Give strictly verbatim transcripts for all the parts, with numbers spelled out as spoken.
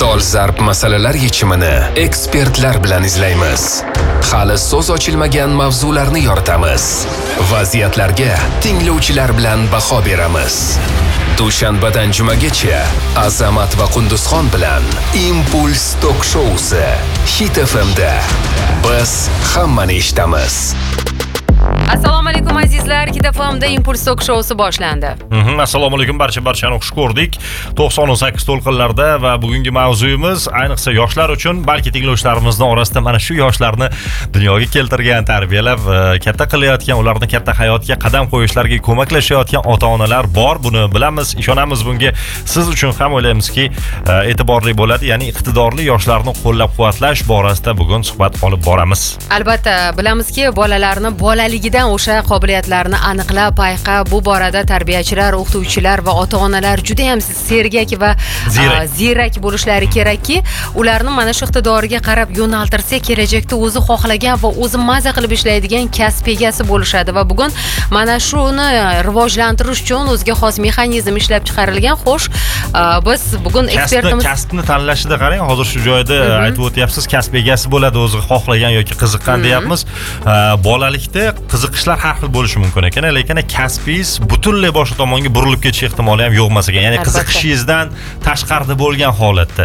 dolzarb masalalar yechimini ekspertlar bilan izlaymiz. Hali so'z ochilmagan mavzularni yoritamiz. Vaziyatlarga tinglovchilar bilan baho beramiz. Dushanbadan jumagacha Azamat va Qunduzxon bilan Impuls Tok Showsi Hit F M da. Biz hammani eshitamiz. Assalomu alaykum azizlar, Hit F M da Impuls Tok Showsi boshlandi. Mhm, assalomu alaykum barcha barchani xush ko'rdik. to'qson sakkiz to'lqinlarda va bugungi mavzuyimiz ayniqsa yoshlar uchun, balki tinglovchilarimizning orasida mana shu yoshlarni dunyoga keltirgan, tarbiyalab, katta qilayotgan, ularni katta hayotga qadam qo'yishlariga ko'maklashayotgan ota-onalar bor. Buni bilamiz, ishonamiz bunga. Siz uchun ham o'ylaymizki, e'tiborli bo'ladi, ya'ni iqtidorli yoshlarni qo'llab-quvvatlash borasida bugun suhbat olib boramiz. Albatta, bilamizki, bolalarni bolaligidan o'sha qobiliyatlarni aniqlab, payqab, bu borada tarbiyachilar, o'qituvchilar va ota-onalar juda ham sergak va ziyrak, ziyrak bo'lishlari kerakki, ularni mana shu iqtidoriga qarab yo'naltirsa, kelajakda o'zi xohlagan va o'zi maza qilib ishlaydigan kasb egasi bo'lishadi va bugun mana shuni rivojlantirish uchun o'ziga xos mexanizm ishlab chiqarilgan. Xo'sh, biz bugun ekspertimiz kasbni tanlashida qarang, hozir shu joyda aytib o'tyapsiz, kasb egasi bo'ladi, o'zi xohlagan yoki qiziqqan deyapmiz. Bolalikda qiziqishlar har xil bo'lishi mumkin ekan, lekin kasbingiz butunlay boshqa tomonga burilib ketish ehtimoli ham yo'q emas ekan. Ya'ni qiziqishingizdan tashqarida bo'lgan holatda.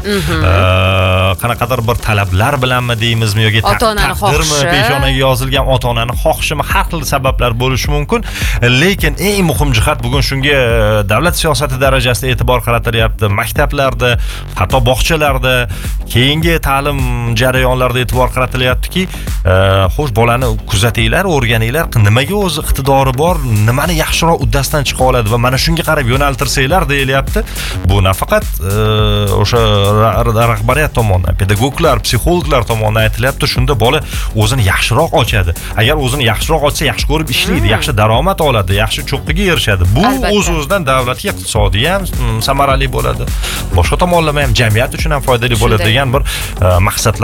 Qanaqadir bir talablar bilanmi deymizmi yoki taqdirmi, peshonaga yozilgan ota-onaning xohishimi, har xil sabablar bo'lishi mumkin. Lekin eng muhim jihat bugun shunga davlat siyosati darajasida e'tibor qaratilyapti. Maktablarda, hatto bog'chalarda, keyingi ta'lim jarayonlarida e'tibor qaratilyaptiki, xo'sh, bolani kuzatinglar, o'rganinglar, nimaga o'zi iqtidori bor, nimani yaxshiroq uddasidan chiqa oladi va mana shunga qarab yo'naltirsanglar deyilyapti. Bu nafaqat o'sha rahbariyat tomonidan, pedagoglar, psixologlar tomonidan aytilyapti. Shunda bola o'zini yaxshiroq ochadi. Agar o'zini yaxshiroq ochsa, yaxshi ko'rib ishlaydi, yaxshi daromad oladi, yaxshi cho'qqiga erishadi. Bu o'z-o'zidan davlatga iqtisodiy ham samarali bo'ladi. Boshqa tomonlama ham jamiyat uchun ham foydali bo'ladi degan bir maqsadlar